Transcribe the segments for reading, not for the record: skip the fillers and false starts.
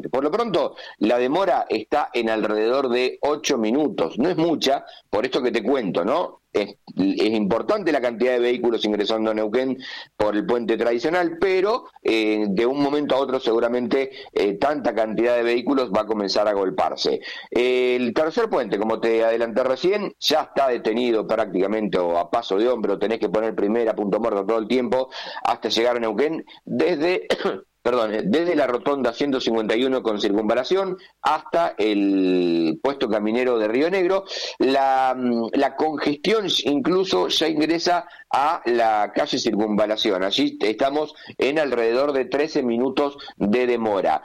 tranquilamente. Por lo pronto, la demora está en alrededor de 8 minutos. No es mucha, por esto que te cuento, ¿no? Es importante la cantidad de vehículos ingresando a Neuquén por el puente tradicional, pero de un momento a otro seguramente tanta cantidad de vehículos va a comenzar a agolparse. El tercer puente, como te adelanté recién, ya está detenido prácticamente o a paso de hombro, tenés que poner primera, punto muerto todo el tiempo hasta llegar a Neuquén desde... desde la rotonda 151 con circunvalación hasta el puesto caminero de Río Negro. La congestión incluso ya ingresa a la calle Circunvalación. Allí estamos en alrededor de 13 minutos de demora.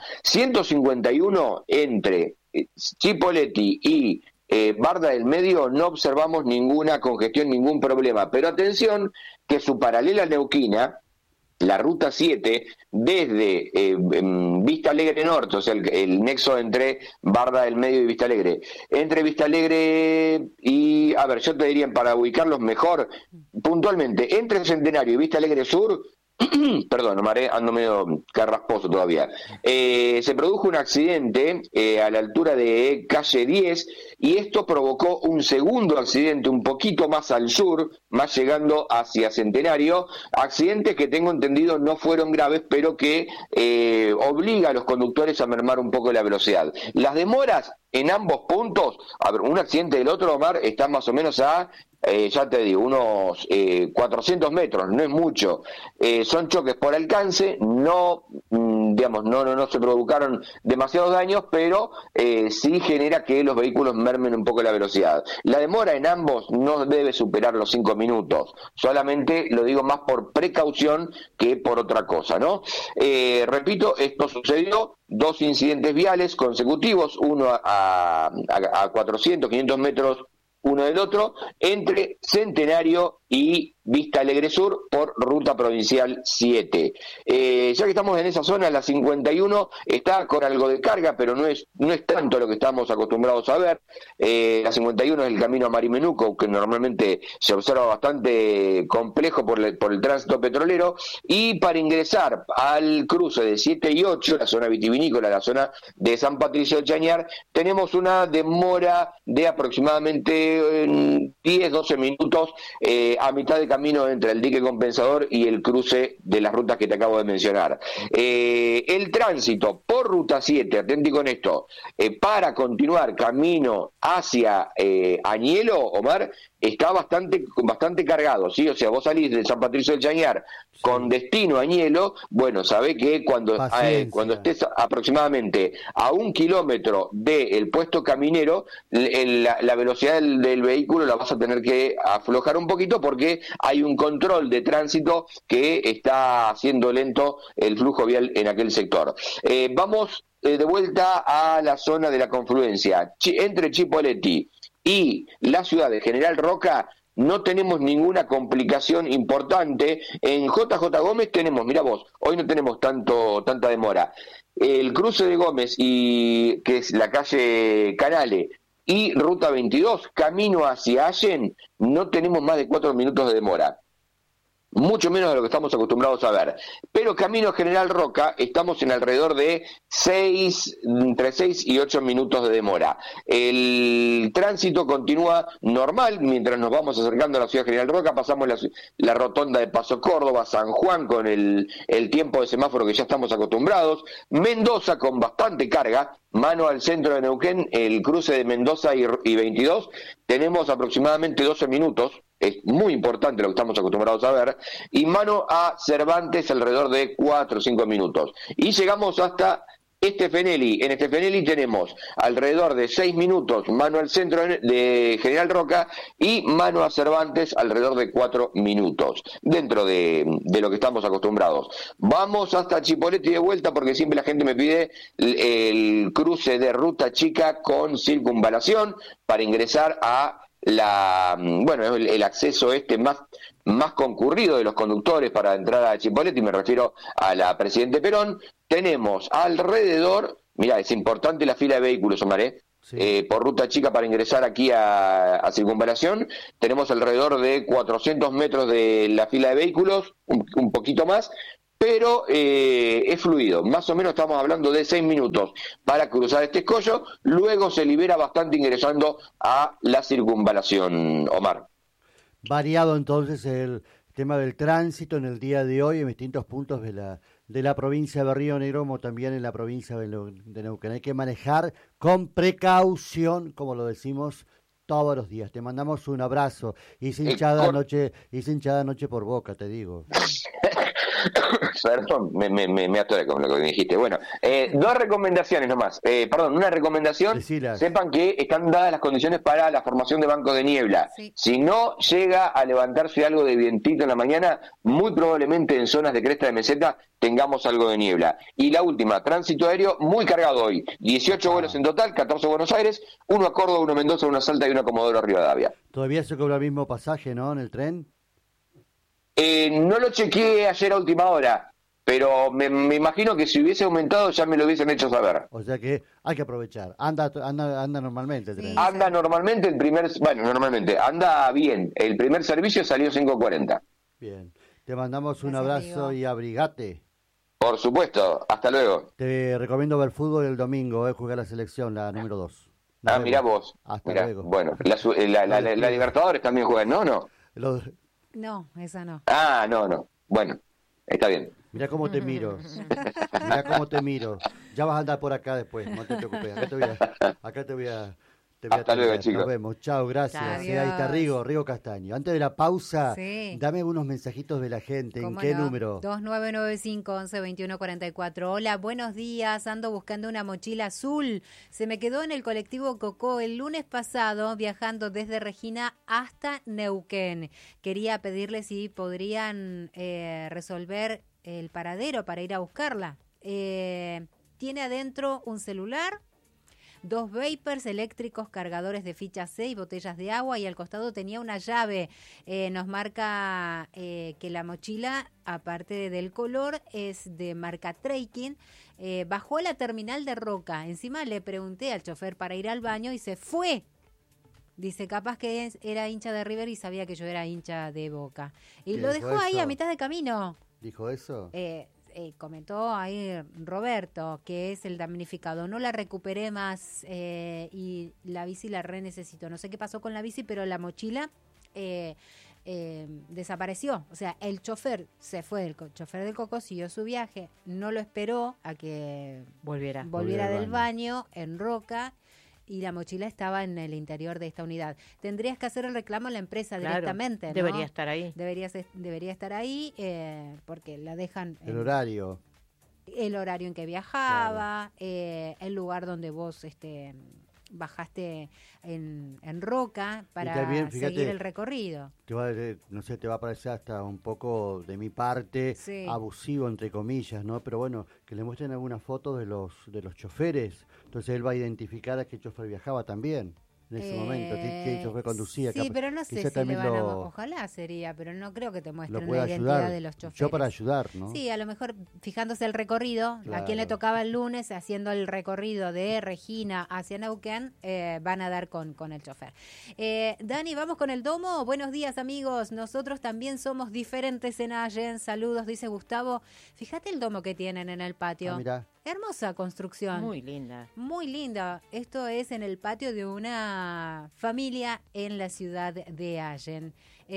151 entre Chipoleti y Barda del Medio no observamos ninguna congestión, ningún problema. Pero atención que su paralela neuquina, la ruta 7, desde Vista Alegre Norte, o sea, el nexo entre Barda del Medio y Vista Alegre, entre Vista Alegre y, a ver, yo te diría, para ubicarlos mejor, puntualmente, entre Centenario y Vista Alegre Sur, perdón, Omar, ando medio carrasposo todavía. Se produjo un accidente a la altura de calle 10 y esto provocó un segundo accidente un poquito más al sur, más llegando hacia Centenario. Accidentes que tengo entendido no fueron graves, pero que obliga a los conductores a mermar un poco la velocidad. Las demoras en ambos puntos, a ver, un accidente del otro, Omar, está más o menos a... ya te digo, unos 400 metros, no es mucho. Son choques por alcance, no se provocaron demasiados daños, pero sí genera que los vehículos mermen un poco la velocidad. La demora en ambos no debe superar los 5 minutos, solamente lo digo más por precaución que por otra cosa, ¿no? Repito, esto sucedió, 2 incidentes viales consecutivos, uno a 400, 500 metros uno del otro, entre Centenario y Vista Alegre Sur por ruta provincial 7. Ya que estamos en esa zona, la 51 está con algo de carga, pero no es tanto lo que estamos acostumbrados a ver. La 51 es el camino a Marimenuco, que normalmente se observa bastante complejo por el tránsito petrolero, y para ingresar al cruce de 7 y 8, la zona vitivinícola, la zona de San Patricio del Chañar, tenemos una demora de aproximadamente 10-12 minutos a mitad de camino entre el dique compensador y el cruce de las rutas que te acabo de mencionar. El tránsito por ruta 7, atenti con esto, para continuar camino hacia Añelo, Omar, está bastante cargado, ¿sí? O sea, vos salís de San Patricio del Chañar con destino a Añelo, bueno, sabés que cuando estés aproximadamente a 1 kilómetro del puesto caminero, la velocidad del vehículo la vas a tener que aflojar un poquito porque hay un control de tránsito que está haciendo lento el flujo vial en aquel sector. Vamos de vuelta a la zona de la confluencia entre Chipoleti y la ciudad de General Roca. No tenemos ninguna complicación importante. En JJ Gómez tenemos, mira vos, hoy no tenemos tanta demora. El cruce de Gómez, que es la calle Canale, y ruta 22, camino hacia Allen, no tenemos más de 4 minutos de demora. Mucho menos de lo que estamos acostumbrados a ver. Pero camino General Roca estamos en alrededor de entre 6 y 8 minutos de demora. El tránsito continúa normal mientras nos vamos acercando a la ciudad General Roca. Pasamos la rotonda de Paso Córdoba, San Juan con el tiempo de semáforo que ya estamos acostumbrados. Mendoza con bastante carga. Mano al centro de Neuquén, el cruce de Mendoza y 22, tenemos aproximadamente 12 minutos, es muy importante lo que estamos acostumbrados a ver, y mano a Cervantes alrededor de 4 o 5 minutos. Y llegamos hasta Estefaneli. En Estefaneli tenemos alrededor de 6 minutos mano al centro de General Roca y mano a Cervantes alrededor de 4 minutos, dentro de lo que estamos acostumbrados. Vamos hasta Chipoleti de vuelta porque siempre la gente me pide el cruce de Ruta Chica con circunvalación para ingresar a el acceso más concurrido de los conductores para entrar a Chipoleti, me refiero a la Presidente Perón. Tenemos alrededor, mira, es importante la fila de vehículos, Omar, sí. Por Ruta Chica para ingresar aquí a Circunvalación, tenemos alrededor de 400 metros de la fila de vehículos, un poquito más, pero es fluido. Más o menos estamos hablando de 6 minutos para cruzar este escollo, luego se libera bastante ingresando a la circunvalación, Omar. Variado entonces el tema del tránsito en el día de hoy en distintos puntos de la provincia de Río Negro, como también en la provincia de Neuquén. Hay que manejar con precaución, como lo decimos todos los días. Te mandamos un abrazo. Hice hinchada anoche por Boca, te digo. Perdón, me atoré con lo que me dijiste. Bueno, dos recomendaciones nomás. Una recomendación. Decilas. Sepan que están dadas las condiciones para la formación de bancos de niebla. Sí. Si no llega a levantarse algo de vientito en la mañana, muy probablemente en zonas de cresta de meseta tengamos algo de niebla. Y la última, tránsito aéreo muy cargado hoy. 18 vuelos en total, 14 a Buenos Aires, 1 a Córdoba, 1 a Mendoza, 1 a Salta y 1 a Comodoro Rivadavia. Todavía se cobra el mismo pasaje, ¿no? En el tren. No lo chequeé ayer a última hora, pero me imagino que si hubiese aumentado ya me lo hubiesen hecho saber. O sea que hay que aprovechar. Anda normalmente el tren. Sí. Anda normalmente anda bien. El primer servicio salió 5:40. Bien. Te mandamos un Gracias, abrazo amigo. y abrigate. Por supuesto, hasta luego. Te recomiendo ver fútbol el domingo, jugar la selección, la número 2. Mirá vos. Hasta Mirá. luego. Bueno, la Libertadores también juegan, ¿no? No, esa no. Ah, no. Bueno, está bien. Mirá cómo te miro. Mirá cómo te miro. Ya vas a andar por acá después, no te preocupes. Acá te voy a Hasta luego, atender. chicos. Nos vemos. Chao, gracias. Chao. Sí, ahí está Rigo Castaño. Antes de la pausa, Sí. dame algunos mensajitos de la gente. ¿En ¿Cómo qué no? número? 2995-112144. Hola, buenos días. Ando buscando una mochila azul. Se me quedó en el colectivo Cocó el lunes pasado viajando desde Regina hasta Neuquén. Quería pedirle si podrían resolver el paradero para ir a buscarla. Tiene adentro un celular, 2 vapers eléctricos, cargadores de ficha C y botellas de agua, y al costado tenía una llave. Nos marca que la mochila, aparte del color, es de marca Trekking. Bajó a la terminal de Roca. Encima le pregunté al chofer para ir al baño y se fue. Dice, capaz que era hincha de River y sabía que yo era hincha de Boca. Y ¿Quién lo dijo dejó ahí eso? a mitad de camino. ¿Dijo eso? Comentó ahí Roberto, que es el damnificado. No la recuperé más y la bici la necesito. No sé qué pasó con la bici, pero la mochila desapareció. O sea, el chofer se fue, el chofer del Coco siguió su viaje, no lo esperó a que Volviera. volviera al del baño en Roca, y la mochila estaba en el interior de esta unidad. Tendrías que hacer el reclamo a la empresa Claro, directamente, ¿no? debería estar ahí. Debería estar ahí porque la dejan El horario. el horario en que viajaba, el lugar donde vos bajaste en Roca para también, fíjate, seguir el recorrido. te va a parecer hasta un poco de mi parte Sí. abusivo, entre comillas, ¿no? Pero bueno, que le muestren algunas fotos de los choferes. Entonces él va a identificar a qué chofer viajaba también en ese momento, qué chofer conducía. Sí, pero no sé quizá si le también van a... lo Ojalá sería, pero no creo que te lo muestren pueda la identidad ayudar. de los choferes. Yo para ayudar, ¿no? Sí, a lo mejor fijándose el recorrido, a Claro. quien le tocaba el lunes, haciendo el recorrido de Regina hacia Neuquén, van a dar con el chofer. Dani, vamos con el domo. Buenos días, amigos. Nosotros también somos diferentes en Allen. Saludos, dice Gustavo. Fíjate el domo que tienen en el patio. Ah, mirá. Hermosa construcción. Muy linda. Muy linda. Esto es en el patio de una familia en la ciudad de Allen.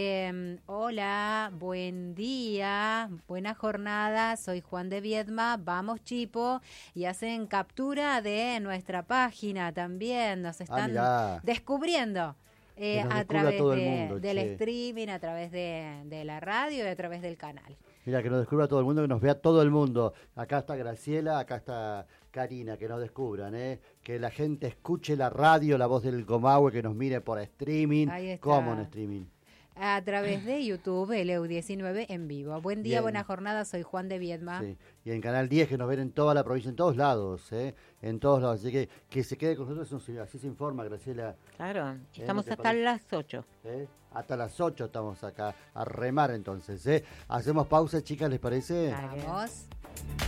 Hola, buen día, buena jornada. Soy Juan de Viedma. Vamos, Chipo. Y hacen captura de nuestra página también. Nos están mirá. descubriendo. Que nos A descubra través todo el mundo, del che. streaming, a través de la radio y a través del canal. Mira, que nos descubra todo el mundo, que nos vea todo el mundo. Acá está Graciela, acá está Karina, que nos descubran, ¿eh? Que la gente escuche la radio, la voz del Comahue, que nos mire por streaming. Ahí está. ¿Cómo en streaming? A través de YouTube, LEU19 en vivo. Buen día, Bien. buena jornada. Soy Juan de Viedma. Sí. Y en Canal 10, que nos ven en toda la provincia, en todos lados, ¿eh? En todos lados. Así que se quede con nosotros, así se informa, Graciela. Claro. ¿No Estamos te hasta parece? las 8. ¿Eh? Hasta las 8 estamos acá, a remar entonces, ¿eh? Hacemos pausa, chicas, ¿les parece? Dale. Vamos.